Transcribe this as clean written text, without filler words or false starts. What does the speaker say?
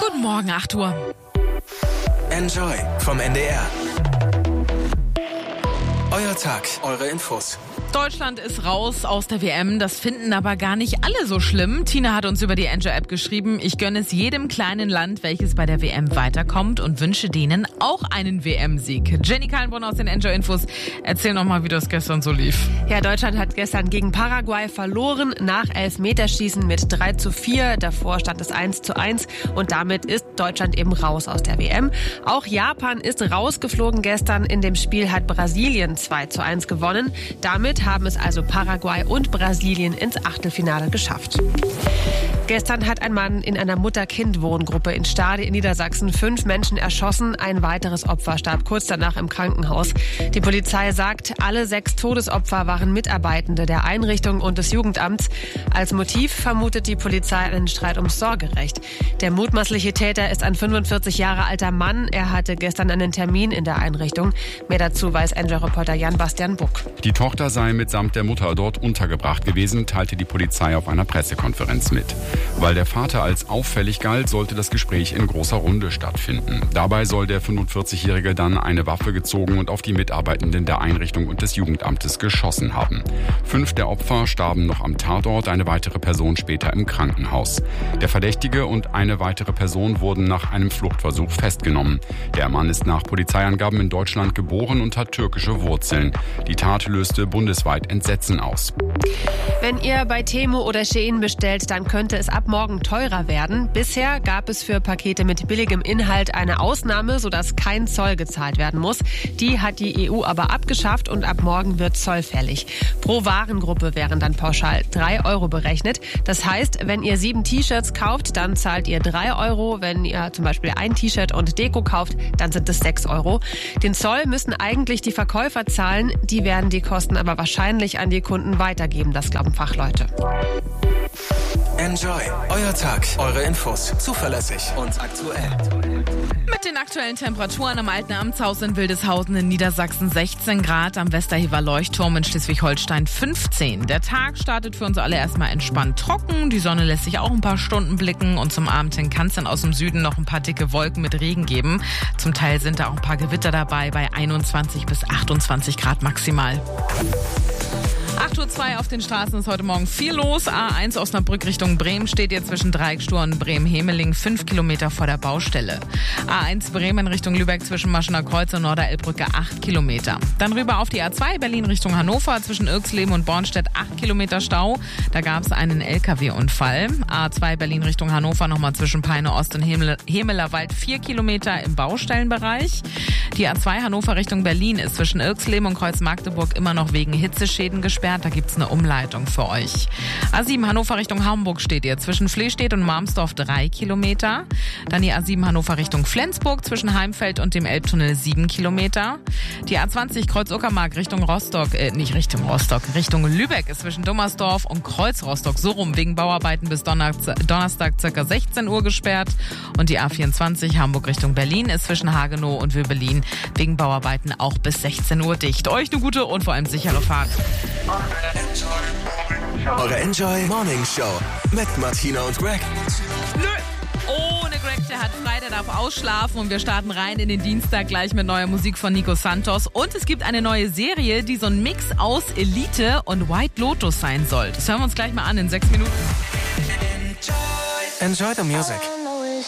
Guten Morgen, 8 Uhr. Enjoy vom NDR. Euer Tag, eure Infos. Deutschland ist raus aus der WM, das finden aber gar nicht alle so schlimm. Tina hat uns über die Enjoy-App geschrieben, ich gönne es jedem kleinen Land, welches bei der WM weiterkommt und wünsche denen auch einen WM-Sieg. Jenny Kallenbrunn aus den Enjoy-Infos, erzähl nochmal, wie das gestern so lief. Ja, Deutschland hat gestern gegen Paraguay verloren, nach Elfmeterschießen mit 3:4. Davor stand es 1:1 und damit ist Deutschland eben raus aus der WM. Auch Japan ist rausgeflogen gestern. In dem Spiel hat Brasilien 2:1 gewonnen. Damit haben es also Paraguay und Brasilien ins Achtelfinale geschafft. Gestern hat ein Mann in einer Mutter-Kind-Wohngruppe in Stade in Niedersachsen 5 Menschen erschossen. Ein weiteres Opfer starb kurz danach im Krankenhaus. Die Polizei sagt, alle 6 Todesopfer waren Mitarbeitende der Einrichtung und des Jugendamts. Als Motiv vermutet die Polizei einen Streit ums Sorgerecht. Der mutmaßliche Täter ist ein 45 Jahre alter Mann. Er hatte gestern einen Termin in der Einrichtung. Mehr dazu weiß Enjoy-Reporter Jan-Bastian Buck. Die Tochter sei mitsamt der Mutter dort untergebracht gewesen, teilte die Polizei auf einer Pressekonferenz mit. Weil der Vater als auffällig galt, sollte das Gespräch in großer Runde stattfinden. Dabei soll der 45-Jährige dann eine Waffe gezogen und auf die Mitarbeitenden der Einrichtung und des Jugendamtes geschossen haben. 5 der Opfer starben noch am Tatort, eine weitere Person später im Krankenhaus. Der Verdächtige und eine weitere Person wurden nach einem Fluchtversuch festgenommen. Der Mann ist nach Polizeiangaben in Deutschland geboren und hat türkische Wurzeln. Die Tat löste bundesweit Entsetzen aus. Wenn ihr bei Temu oder Shein bestellt, dann könnte es ab morgen teurer werden. Bisher gab es für Pakete mit billigem Inhalt eine Ausnahme, sodass kein Zoll gezahlt werden muss. Die hat die EU aber abgeschafft und ab morgen wird Zoll fällig. Pro Warengruppe wären dann pauschal 3 € berechnet. Das heißt, wenn ihr 7 T-Shirts kauft, dann zahlt ihr 3 €. Wenn ihr zum Beispiel ein T-Shirt und Deko kauft, dann sind es 6 €. Den Zoll müssen eigentlich die Verkäufer zahlen. Die werden die Kosten aber wahrscheinlich an die Kunden weitergeben, das glauben Fachleute. Enjoy, euer Tag, eure Infos, zuverlässig und aktuell. Mit den aktuellen Temperaturen am Alten Amtshaus in Wildeshausen in Niedersachsen 16 Grad, am Westerhever Leuchtturm in Schleswig-Holstein 15. Der Tag startet für uns alle erstmal entspannt trocken, die Sonne lässt sich auch ein paar Stunden blicken und zum Abend hin kann es dann aus dem Süden noch ein paar dicke Wolken mit Regen geben. Zum Teil sind da auch ein paar Gewitter dabei bei 21 bis 28 Grad maximal. 8:02 Uhr auf den Straßen ist heute Morgen viel los. A1 Osnabrück Richtung Bremen steht jetzt zwischen Dreieckstuhl und Bremen-Hemeling 5 Kilometer vor der Baustelle. A1 Bremen Richtung Lübeck zwischen Maschener Kreuz und Norderelbbrücke 8 Kilometer. Dann rüber auf die A2 Berlin Richtung Hannover zwischen Irxleben und Bornstedt 8 Kilometer Stau. Da gab es einen LKW-Unfall. A2 Berlin Richtung Hannover nochmal zwischen Peine Ost und Hemelerwald 4 Kilometer im Baustellenbereich. Die A2 Hannover Richtung Berlin ist zwischen Irxleben und Kreuz Magdeburg immer noch wegen Hitzeschäden gesperrt. Da gibt's eine Umleitung für euch. A7 Hannover Richtung Hamburg steht ihr zwischen Flehstedt und Marmsdorf 3 Kilometer. Dann die A7 Hannover Richtung Flensburg zwischen Heimfeld und dem Elbtunnel 7 Kilometer. Die A20 Kreuz-Uckermark Richtung Richtung Lübeck ist zwischen Dummersdorf und Kreuz-Rostock so rum wegen Bauarbeiten bis Donnerstag ca. 16 Uhr gesperrt. Und die A24 Hamburg Richtung Berlin ist zwischen Hagenow und Wöbelin wegen Bauarbeiten auch bis 16 Uhr dicht. Euch eine gute und vor allem sichere Fahrt. Eure Enjoy Morning Show mit Martina und Greg. Nö, ohne Greg, der hat frei, der darf ausschlafen und wir starten rein in den Dienstag gleich mit neuer Musik von Nico Santos. Und es gibt eine neue Serie, die so ein Mix aus Elite und White Lotus sein soll. Das hören wir uns gleich mal an in 6 Minuten. Enjoy the music.